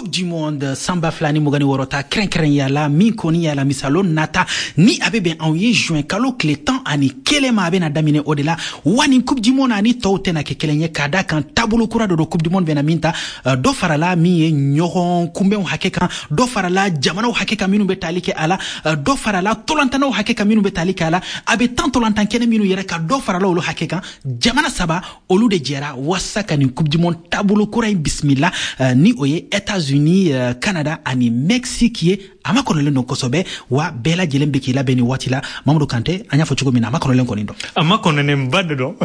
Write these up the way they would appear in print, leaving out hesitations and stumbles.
Coupe du monde samba flani mugani worota kren yala min koni yala misalo nata ni abe ben en juin kalo kletan ani kelema abe na damine odela wani Coupe du monde ani tawte na kekelenye kada kan tabulu kura do Coupe du monde bena minta do farala mi nyoron kumbe hakeka do farala jamana hakeka minu betalike ala do farala tolantana hakeka minu betalike ala abe tant tolantan kene minu yere ka do farala olu hakeka jamana saba olu de jera wasaka ni Coupe du monde tabulu kura bismillah ni oye États-Unis, Canada ani Mexique ye amakonole no kosobe wa bela jelembe ki la beni watila Mamadou Kanté anya fo chugo mina amakonole konindo amakonone mbade do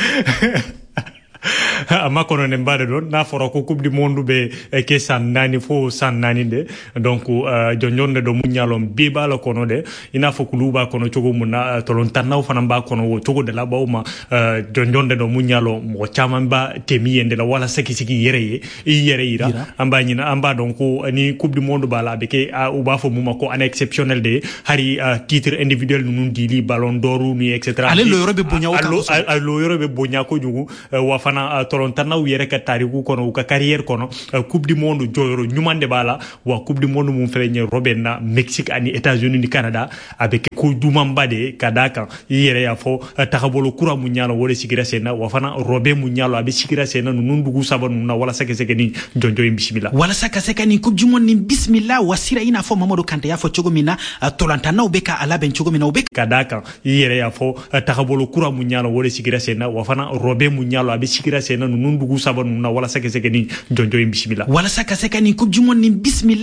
amakono ne mbade don na foro ko coupe du monde be ke sanani fo sanani de donc jonjonde do munyalom biba la kono de ina fo kuluba kono chogo muna tolon tannaw fana ba kono wo chogo de la bawma jonjonde do munyalo mo chamamba temiyende la wala seki yere ira amba nyina amba donc ni coupe du monde bala be ke uba fo muma ko an exceptionnel de hari titre individuel nun dili ballon d'or ni etc ale lo yoro be bonya lo yoro be bonya ko jugu wa fana tolontana yere ka tariku kono ka carrière kono coupe du monde joyoro nyumande bala wa coupe du monde mum felenye robena Mexique ani États-Unis ni Canada avec ko dumambade kadaka yere ya fo takabolo kura munyalo wole sigira sena wa fana robe munyalo abi sigira sena nundugu sabanu na wala sake ni jonjo bismillah wala sake ni coupe du monde ni bismillah wasira ina fo Mamadou Kanté ya fo chogomina tolantana ubeka ala ben chogomina ubeka kadaka yere ya fo takabolo kura munyalo wole sigira sena wa fana robe munyalo abi sigira sena nundugu sabanu na wala sake ni jonjo bismillah wala sake ni coupe du monde ni bismillah